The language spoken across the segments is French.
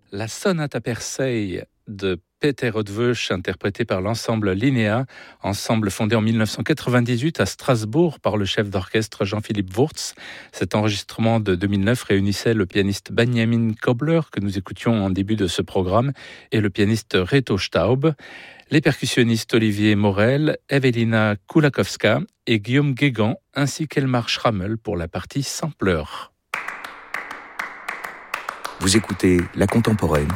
La sonate Persei de Peter Eötvös, interprétée par l'ensemble Linnea, ensemble fondé en 1998 à Strasbourg par le chef d'orchestre Jean-Philippe Wurtz. Cet enregistrement de 2009 réunissait le pianiste Benjamin Kobler, que nous écoutions en début de ce programme, et le pianiste Reto Staub, les percussionnistes Olivier Morel, Evelina Kulakowska et Guillaume Guégan, ainsi qu'Elmar Schrammel pour la partie sampleur. Vous écoutez La Contemporaine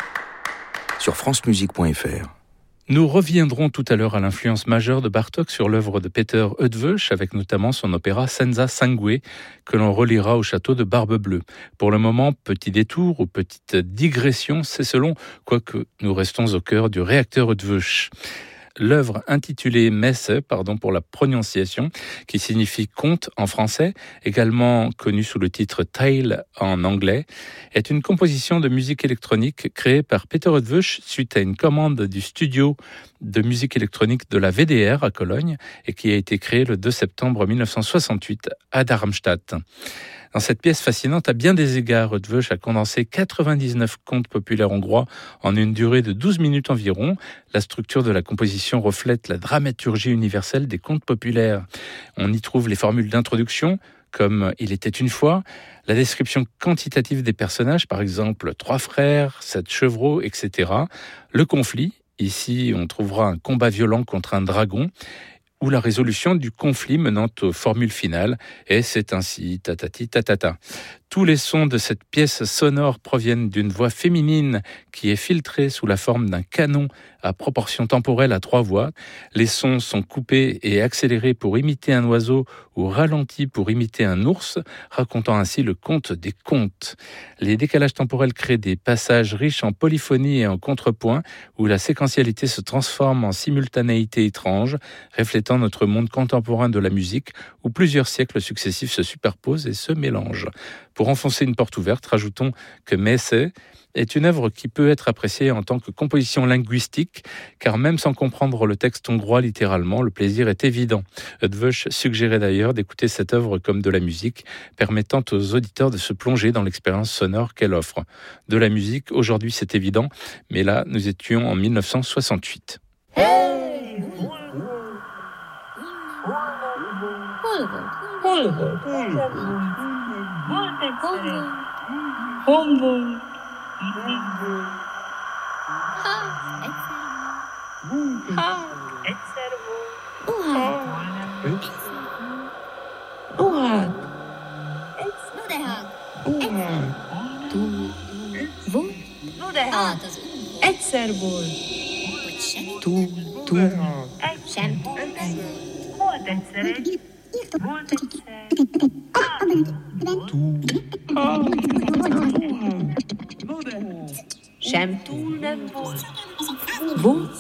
sur francemusique.fr. Nous reviendrons tout à l'heure à l'influence majeure de Bartók sur l'œuvre de Peter Eötvös, avec notamment son opéra Senza Sangue, que l'on reliera au château de Barbe-Bleue. Pour le moment, petit détour ou petite digression, c'est selon, quoique nous restons au cœur du réacteur Eötvös. L'œuvre intitulée Messe, pardon pour la prononciation, qui signifie conte en français, également connue sous le titre Tale en anglais, est une composition de musique électronique créée par Peter Eötvös suite à une commande du studio de musique électronique de la WDR à Cologne et qui a été créée le 2 septembre 1968 à Darmstadt. Dans cette pièce fascinante, à bien des égards, Eötvös a condensé 99 contes populaires hongrois en une durée de 12 minutes environ. La structure de la composition reflète la dramaturgie universelle des contes populaires. On y trouve les formules d'introduction, comme « Il était une fois », la description quantitative des personnages, par exemple « 3 frères »,« 7 chevreaux », etc. Le conflit, ici on trouvera un combat violent contre un dragon, ou la résolution du conflit menant aux formules finales, et c'est ainsi, tatati tatata. Tous les sons de cette pièce sonore proviennent d'une voix féminine qui est filtrée sous la forme d'un canon à proportion temporelle à 3 voix. Les sons sont coupés et accélérés pour imiter un oiseau ou ralentis pour imiter un ours, racontant ainsi le conte des contes. Les décalages temporels créent des passages riches en polyphonie et en contrepoint où la séquentialité se transforme en simultanéité étrange, reflétant notre monde contemporain de la musique où plusieurs siècles successifs se superposent et se mélangent. Pour enfoncer une porte ouverte, rajoutons que Messe est une œuvre qui peut être appréciée en tant que composition linguistique, car même sans comprendre le texte hongrois littéralement, le plaisir est évident. Eötvös suggérait d'ailleurs d'écouter cette œuvre comme de la musique, permettant aux auditeurs de se plonger dans l'expérience sonore qu'elle offre. De la musique, aujourd'hui c'est évident, mais là nous étions en 1968. Hey! Egyszer volt. Sem. Volt egyszer egy. Volt egyszer. Sem túl nem volt. Volt.